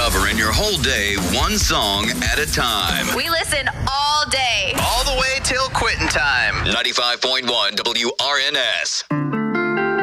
covering your whole day, one song at a time. We listen all day. All the way till quitting time. 95.1 WRNS.